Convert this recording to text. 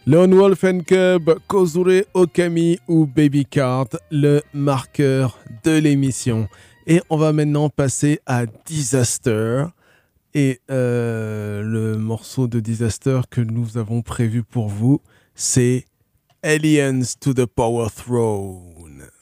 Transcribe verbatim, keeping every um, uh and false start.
Lone Wolf and Cub, Kozure Okami ou Baby Cart, le marqueur de l'émission. Et on va maintenant passer à Disaster. Et euh, le morceau de Disaster que nous avons prévu pour vous, c'est Aliens to the Power Throne.